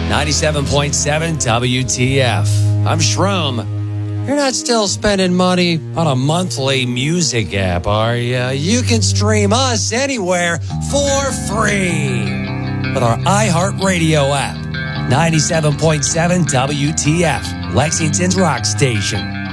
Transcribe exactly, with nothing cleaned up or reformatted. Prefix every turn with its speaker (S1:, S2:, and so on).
S1: ninety-seven point seven W T F. I'm Shroom. You're not still spending money on a monthly music app, are you? You can stream us anywhere for free with our iHeartRadio app. ninety-seven point seven W T F, Lexington's rock station.